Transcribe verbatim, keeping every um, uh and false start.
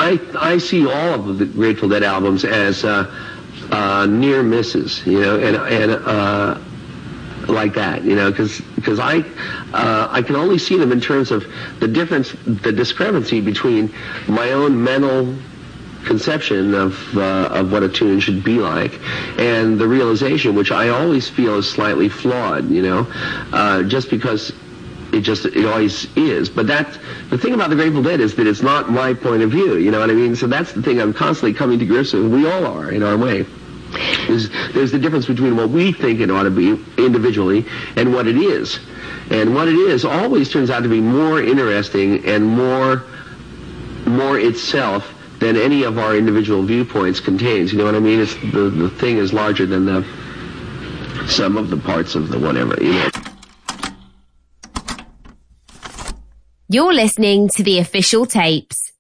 I I see all of the Grateful Dead albums as uh, uh, near misses, you know, and and uh, like that, you know, because because I uh, I can only see them in terms of the difference, the discrepancy between my own mental conception of uh, of what a tune should be like, and the realization, which I always feel is slightly flawed, you know, uh, just because it just it always is. But that the thing about the Grateful Dead is that it's not my point of view, you know what I mean? So that's the thing I'm constantly coming to grips with. We all are in our way. There's, there's the difference between what we think it ought to be individually and what it is, and what it is always turns out to be more interesting and more more itself than any of our individual viewpoints contains. You know what I mean? It's the, the thing is larger than the sum of the parts of the whatever, you know. You're listening to The Official Tapes.